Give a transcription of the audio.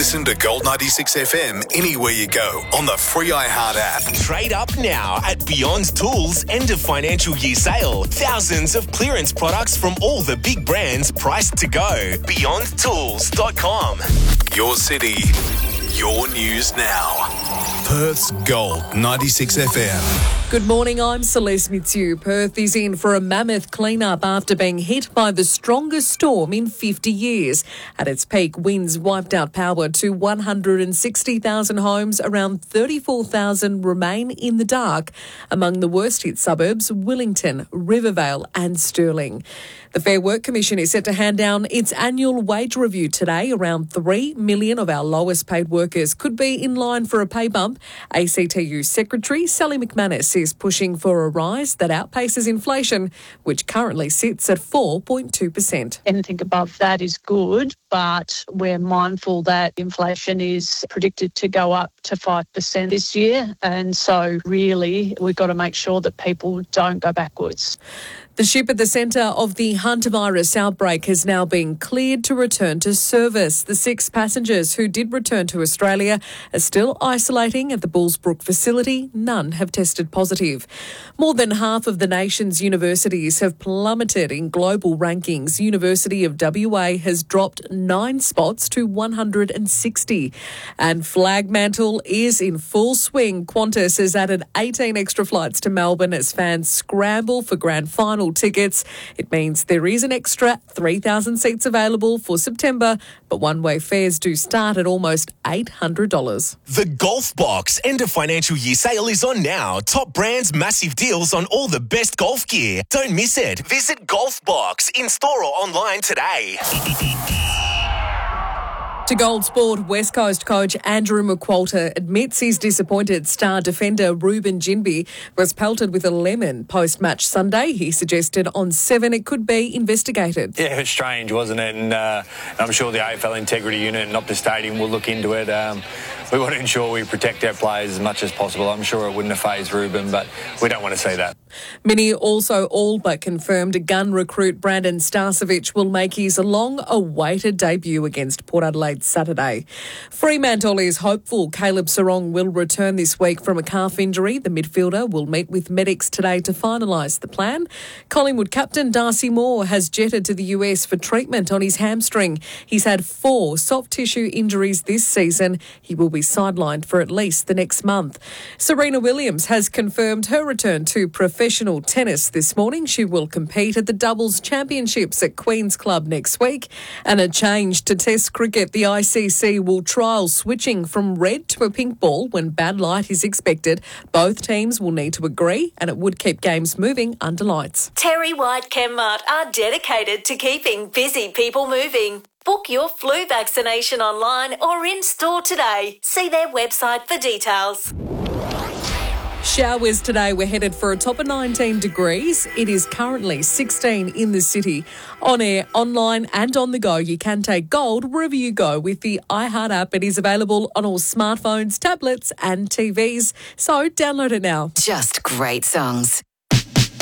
Listen to Gold 96 FM anywhere you go on the free iHeart app. Trade up now at Beyond Tools end of financial year sale. Thousands of clearance products from all the big brands priced to go. BeyondTools.com. Your city, your news now. Perth's Gold 96 FM. Good morning, I'm Celeste Mitsu. Perth is in for a mammoth clean-up after being hit by the strongest storm in 50 years. At its peak, winds wiped out power to 160,000 homes. Around 34,000 remain in the dark. Among the worst-hit suburbs, Wellington, Rivervale and Stirling. The Fair Work Commission is set to hand down its annual wage review today. Around 3 million of our lowest-paid workers could be in line for a pay bump. ACTU Secretary Sally McManus is pushing for a rise that outpaces inflation, which currently sits at 4.2%. Anything above that is good, but we're mindful that inflation is predicted to go up to 5% this year. And so really, we've got to make sure that people don't go backwards. The ship at the centre of the hantavirus outbreak has now been cleared to return to service. The 6 passengers who did return to Australia are still isolating at the Bullsbrook facility. None have tested positive. More than half of the nation's universities have plummeted in global rankings. University of WA has dropped 9 spots to 160. And Flagmantle is in full swing. Qantas has added 18 extra flights to Melbourne as fans scramble for grand final tickets. It means there is an extra 3,000 seats available for September, but one-way fares do start at almost $800. The Golf Box end of financial year sale is on now. Top brands, massive deals on all the best golf gear. Don't miss it. Visit Golf Box in store or online today. To Gold Sport, West Coast coach Andrew McQualter admits he's disappointed star defender Ruben Ginbey was pelted with a lemon post-match Sunday. He suggested on 7 it could be investigated. Yeah, it was strange, wasn't it? And I'm sure the AFL Integrity Unit and Optus Stadium will look into it. We want to ensure we protect our players as much as possible. I'm sure it wouldn't have fazed Ruben, but we don't want to see that. Many also all but confirmed gun recruit Brandon Starcevich will make his long-awaited debut against Port Adelaide Saturday. Fremantle is hopeful Caleb Serong will return this week from a calf injury. The midfielder will meet with medics today to finalise the plan. Collingwood captain Darcy Moore has jetted to the US for treatment on his hamstring. He's had 4 soft tissue injuries this season. He will be sidelined for at least the next month. Serena Williams has confirmed her return to professional tennis this morning. She will compete at the Doubles Championships at Queen's Club next week. And a change to Test cricket. The ICC will trial switching from red to a pink ball when bad light is expected. Both teams will need to agree, and it would keep games moving under lights. Terry White Chemmart are dedicated to keeping busy people moving. Book your flu vaccination online or in store today. See their website for details. Showers today. We're headed for a top of 19 degrees. It is currently 16 in the city. On air, online and on the go, you can take Gold wherever you go with the iHeart app. It is available on all smartphones, tablets and TVs. So download it now. Just great songs.